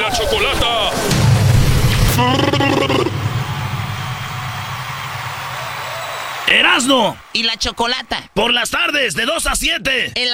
la chocolata. Erasmo Y la chocolata. por las tardes de 2 a 7.